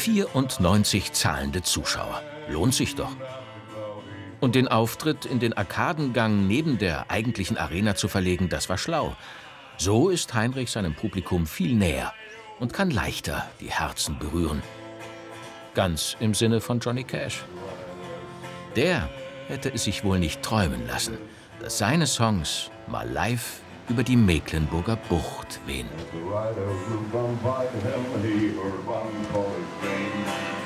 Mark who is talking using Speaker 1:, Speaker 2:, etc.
Speaker 1: 94 zahlende Zuschauer. Lohnt sich doch. Und den Auftritt in den Arkadengang neben der eigentlichen Arena zu verlegen, das war schlau. So ist Heinrich seinem Publikum viel näher und kann leichter die Herzen berühren. Ganz im Sinne von Johnny Cash. Der hätte es sich wohl nicht träumen lassen, dass seine Songs mal live über die Mecklenburger Bucht wehen.